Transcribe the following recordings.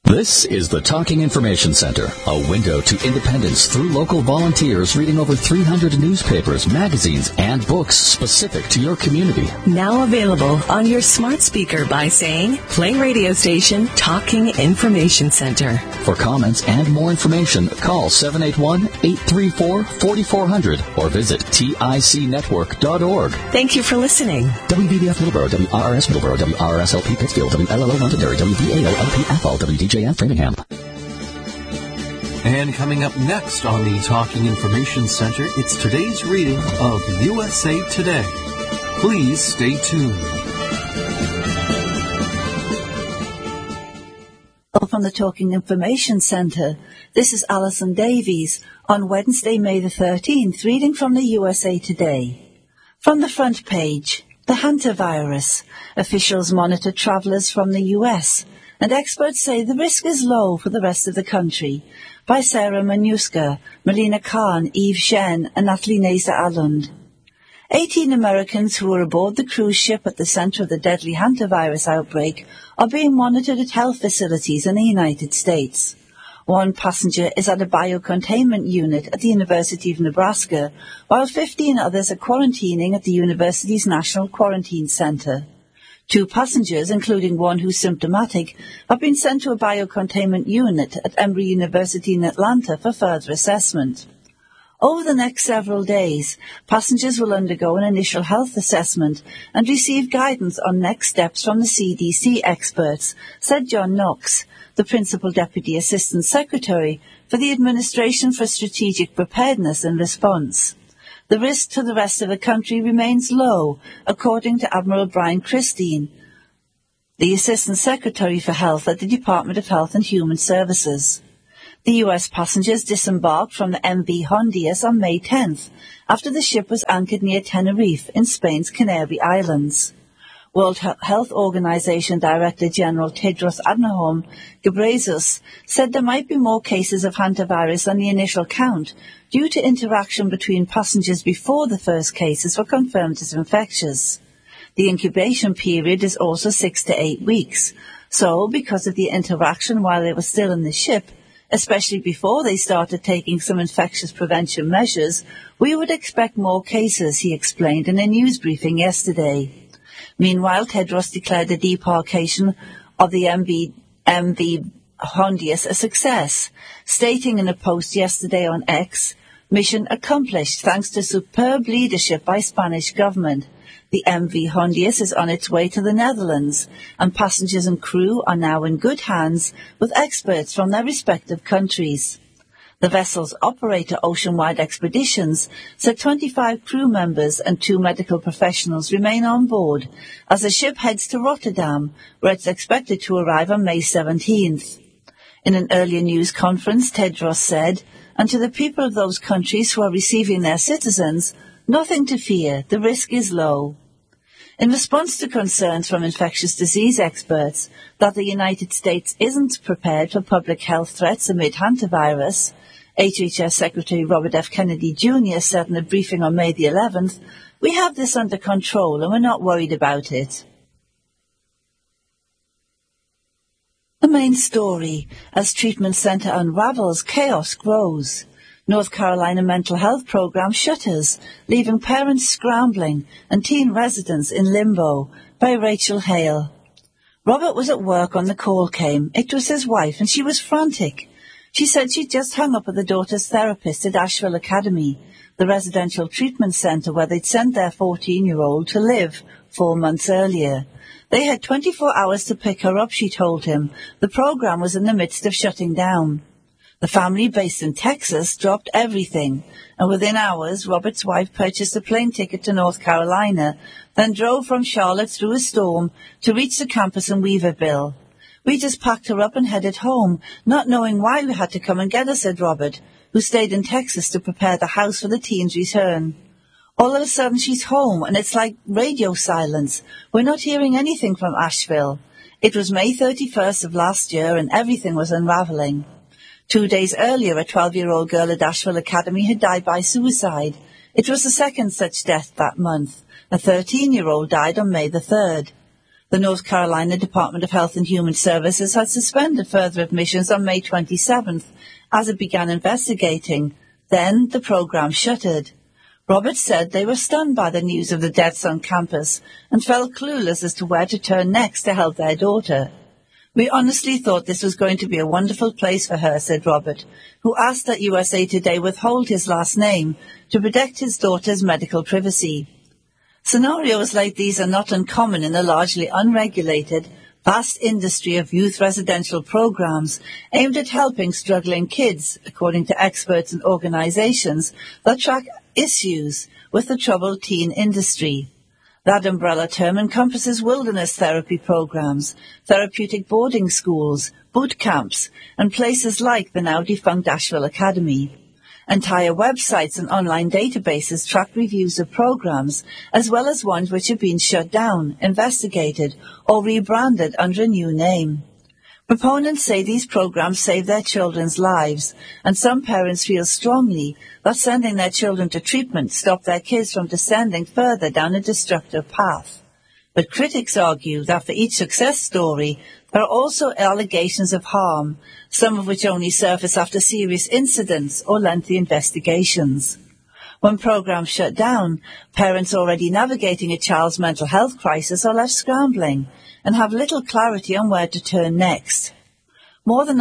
This is the Talking Information Center, a window to independence through local volunteers reading over 300 newspapers, magazines, and books specific to your community. Now available on your smart speaker by saying, play radio station Talking Information Center. For comments and more information, call 781-834-4400 or visit ticnetwork.org. Thank you for listening. WBBF Middleborough, WRS Middleborough, WRSLP Pittsfield, WLLO Londonderry, WBALLP Athol, WDJF Framingham. And coming up next on the Talking Information Center, it's today's reading of USA Today. Please stay tuned. From the Talking Information Center, this is Alison Davies on Wednesday, May the 13th, reading from the USA Today. From the front page, the hantavirus. Officials monitor travelers from the U.S., and experts say the risk is low for the rest of the country. By Sarah Manuska, Melina Khan, Eve Shen, and Natalie Neza-Alund. 18 Americans who were aboard the cruise ship at the center of the deadly hantavirus outbreak are being monitored at health facilities in the United States. One passenger is at a biocontainment unit at the University of Nebraska, while 15 others are quarantining at the university's National Quarantine Center. 2 passengers, including one who's symptomatic, have been sent to a biocontainment unit at Emory University in Atlanta for further assessment. Over the next several days, passengers will undergo an initial health assessment and receive guidance on next steps from the CDC experts, said John Knox, the Principal Deputy Assistant Secretary for the Administration for Strategic Preparedness and Response. The risk to the rest of the country remains low, according to Admiral Brian Christine, the Assistant Secretary for Health at the Department of Health and Human Services. The U.S. passengers disembarked from the MV Hondias on May 10th, after the ship was anchored near Tenerife in Spain's Canary Islands. World Health Organization Director General Tedros Adhanom Ghebreyesus said there might be more cases of hantavirus than the initial count due to interaction between passengers before the first cases were confirmed as infectious. The incubation period is also 6 to 8 weeks, so because of the interaction while they were still in the ship, especially before they started taking some infectious prevention measures, we would expect more cases, he explained in a news briefing yesterday. Meanwhile, Tedros declared the debarkation of the MV Hondias a success, stating in a post yesterday on X, "Mission accomplished thanks to superb leadership by Spanish government. The MV Hondias is on its way to the Netherlands, and passengers and crew are now in good hands with experts from their respective countries." The vessel's operator, Oceanwide Expeditions, said 25 crew members and 2 medical professionals remain on board as the ship heads to Rotterdam, where it's expected to arrive on May 17th. In an earlier news conference, Tedros said, "And to the people of those countries who are receiving their citizens, nothing to fear, the risk is low." In response to concerns from infectious disease experts that the United States isn't prepared for public health threats amid hantavirus, HHS Secretary Robert F. Kennedy Jr. said in a briefing on May the 11th, "We have this under control and we're not worried about it." The main story, as treatment center unravels, chaos grows. North Carolina mental health program shutters, leaving parents scrambling and teen residents in limbo, by Rachel Hale. Robert was at work when the call came. It was his wife, and she was frantic. She said she'd just hung up with the daughter's therapist at Asheville Academy, the residential treatment center where they'd sent their 14-year-old to live 4 months earlier. They had 24 hours to pick her up, she told him. The program was in the midst of shutting down. The family, based in Texas, dropped everything, and within hours, Robert's wife purchased a plane ticket to North Carolina, then drove from Charlotte through a storm to reach the campus in Weaverville. "We just packed her up and headed home, not knowing why we had to come and get her," said Robert, who stayed in Texas to prepare the house for the teen's return. "All of a sudden she's home, and it's like radio silence. We're not hearing anything from Asheville. It was May 31st of last year, and everything was unraveling. 2 days earlier, a 12-year-old girl at Asheville Academy had died by suicide. It was the second such death that month. A 13-year-old died on May the 3rd. The North Carolina Department of Health and Human Services had suspended further admissions on May 27th as it began investigating. Then the program shuttered. Roberts said they were stunned by the news of the deaths on campus and felt clueless as to where to turn next to help their daughter. "We honestly thought this was going to be a wonderful place for her," said Robert, who asked that USA Today withhold his last name to protect his daughter's medical privacy. Scenarios like these are not uncommon in the largely unregulated, vast industry of youth residential programs aimed at helping struggling kids, according to experts and organizations that track issues with the troubled teen industry. That umbrella term encompasses wilderness therapy programs, therapeutic boarding schools, boot camps, and places like the now defunct Asheville Academy. Entire websites and online databases track reviews of programs, as well as ones which have been shut down, investigated, or rebranded under a new name. Proponents say these programs save their children's lives, and some parents feel strongly that sending their children to treatment stops their kids from descending further down a destructive path. But critics argue that for each success story, there are also allegations of harm, some of which only surface after serious incidents or lengthy investigations. When programs shut down, parents already navigating a child's mental health crisis are left scrambling and have little clarity on where to turn next. More than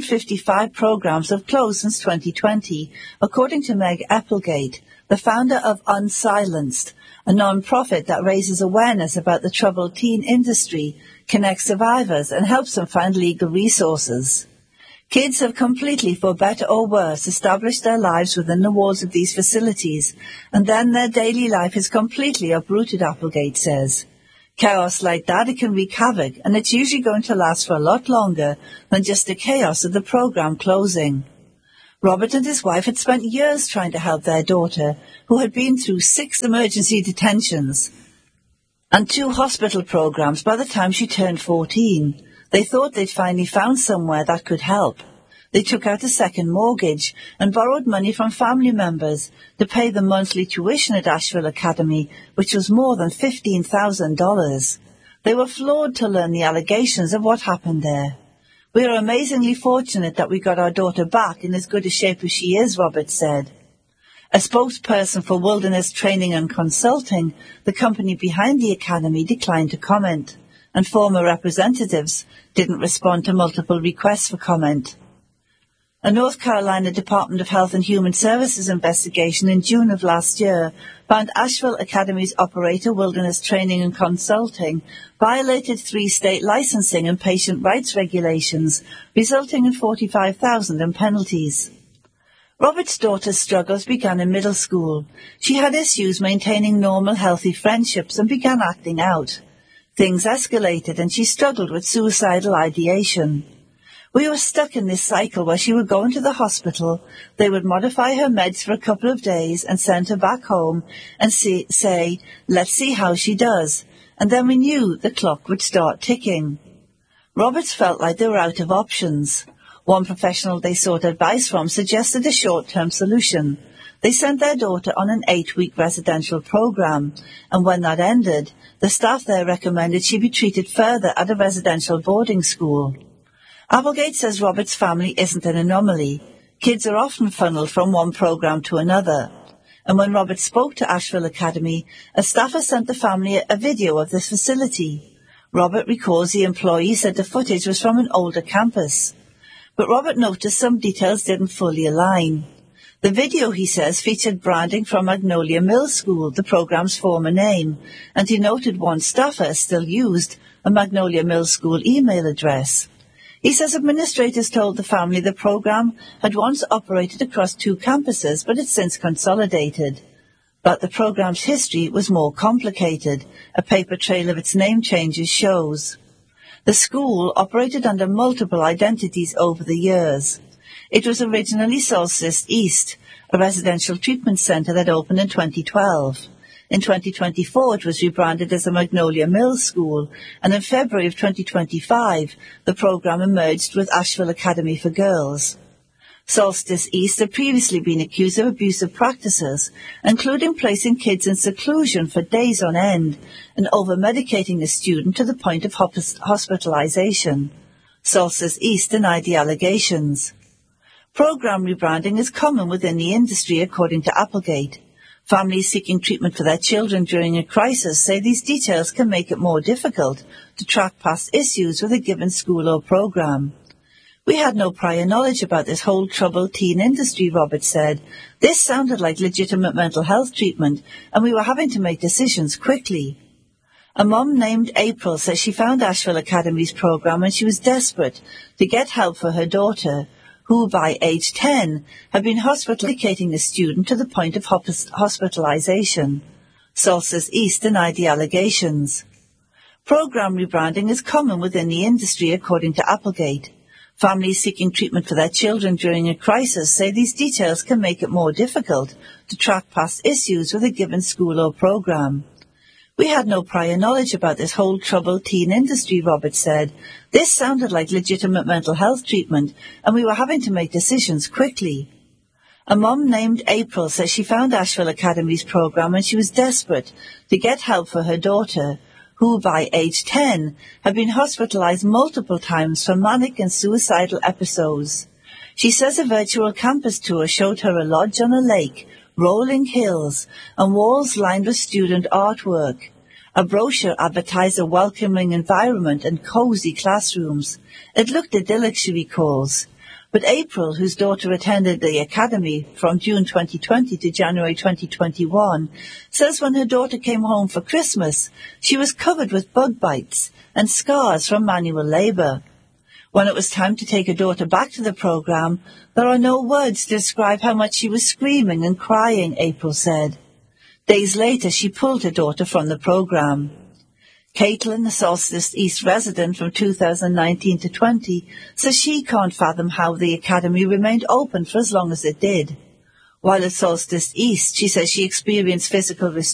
155 programs have closed since 2020, according to Meg Applegate, the founder of Unsilenced, a non-profit that raises awareness about the troubled teen industry, connects survivors, and helps them find legal resources. Kids have completely, for better or worse, established their lives within the walls of these facilities, and then their daily life is completely uprooted, Applegate says. Chaos like that, it can wreak havoc, and it's usually going to last for a lot longer than just the chaos of the program closing. Robert and his wife had spent years trying to help their daughter, who had been through 6 emergency detentions and 2 hospital programs by the time she turned 14. They thought they'd finally found somewhere that could help. They took out a second mortgage and borrowed money from family members to pay the monthly tuition at Asheville Academy, which was more than $15,000. They were floored to learn the allegations of what happened there. "We are amazingly fortunate that we got our daughter back in as good a shape as she is," Roberts said. A spokesperson for Wilderness Training and Consulting, the company behind the academy, declined to comment, and former representatives didn't respond to multiple requests for comment. A North Carolina Department of Health and Human Services investigation in June of last year found Asheville Academy's operator, Wilderness Training and Consulting, violated 3 state licensing and patient rights regulations, resulting in $45,000 in penalties. Robert's daughter's struggles began in middle school. She had issues maintaining normal, healthy friendships and began acting out. Things escalated and she struggled with suicidal ideation. "We were stuck in this cycle where she would go into the hospital, they would modify her meds for a couple of days and send her back home and say, let's see how she does. And then we knew the clock would start ticking." Roberts felt like they were out of options. One professional they sought advice from suggested a short-term solution. They sent their daughter on an 8-week residential program, and when that ended, the staff there recommended she be treated further at a residential boarding school. Applegate says Robert's family isn't an anomaly. Kids are often funneled from one program to another. And when Robert spoke to Asheville Academy, a staffer sent the family a video of this facility. Robert recalls the employee said the footage was from an older campus. But Robert noticed some details didn't fully align. The video, he says, featured branding from Magnolia Mill School, the program's former name, and he noted one staffer still used a Magnolia Mill School email address. He says administrators told the family the program had once operated across 2 campuses, but it's since consolidated. But the program's history was more complicated. A paper trail of its name changes shows. The school operated under multiple identities over the years. It was originally Solstice East, a residential treatment center that opened in 2012. In 2024, it was rebranded as the Magnolia Mill School, and in February of 2025, the program emerged with Asheville Academy for Girls. Solstice East had previously been accused of abusive practices, including placing kids in seclusion for days on end and over-medicating a student to the point of hospitalization. Solstice East denied the allegations. Program rebranding is common within the industry, according to Applegate. Families seeking treatment for their children during a crisis say these details can make it more difficult to track past issues with a given school or program. We had no prior knowledge about this whole troubled teen industry, Roberts said. This sounded like legitimate mental health treatment, and we were having to make decisions quickly. A mom named April says she found Asheville Academy's program and she was desperate to get help for her daughter, who by age 10 had been hospitalizing a student to the point of hospitalization. Solstice East denied the allegations. Program rebranding is common within the industry, according to Applegate. Families seeking treatment for their children during a crisis say these details can make it more difficult to track past issues with a given school or program. We had no prior knowledge about this whole troubled teen industry, Roberts said. This sounded like legitimate mental health treatment, and we were having to make decisions quickly. A mom named April says she found Asheville Academy's program and she was desperate to get help for her daughter, who by age 10 had been hospitalized multiple times for manic and suicidal episodes. She says a virtual campus tour showed her a lodge on a lake, rolling hills, and walls lined with student artwork. A brochure advertised a welcoming environment and cozy classrooms. It looked idyllic, she recalls. But April, whose daughter attended the academy from June 2020 to January 2021, says when her daughter came home for Christmas, she was covered with bug bites and scars from manual labor. When it was time to take her daughter back to the program, there are no words to describe how much she was screaming and crying, April said. Days later, she pulled her daughter from the program. Caitlin, a Solstice East resident from 2019 to 20, says she can't fathom how the academy remained open for as long as it did. While at Solstice East, she says she experienced physical